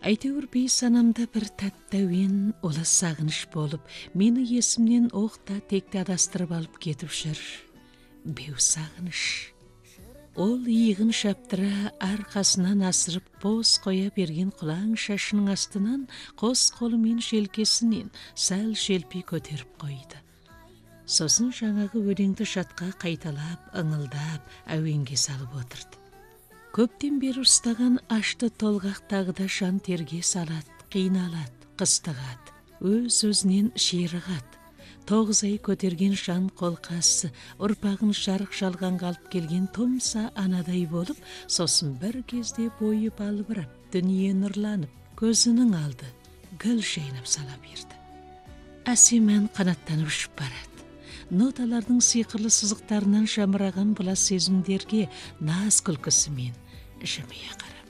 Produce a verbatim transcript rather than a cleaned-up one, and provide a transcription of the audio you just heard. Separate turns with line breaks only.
Әйтеуір бейсанамда бір тәтті әуен, олы сағыныш болып, мені есімнен оқта текті адастырып алып кетіп жүр. Беу сағыныш. Ол иығын шаптыра, арқасынан асырып, бос қоя берген құлаң шашының астынан, қос қолымен желкесінен сәл желпи көтеріп қойды. Сосын жаңағы өлеңді жатқа қайталап, ыңылдап, әуенге салып отырды. Көптен бері ұстаған ашты толғақтағыда жан терге салады, қиналады, қыстығады, өз-өзінен ширығады. Тоғыз ай көтерген жан қолқасы, ұрпағын жарық жалған қалып келген томса анадай болып, сосын бір кезде бойы балбырап, дүние нұрланып, көзінің алды, гүл жайнап сала берді. Әсем ән қанаттанып ұшып барады. Ноталардың сиқырлы сызықтарынан жамыраған бұла сезімдерге наз күлкісімен жымия қарап.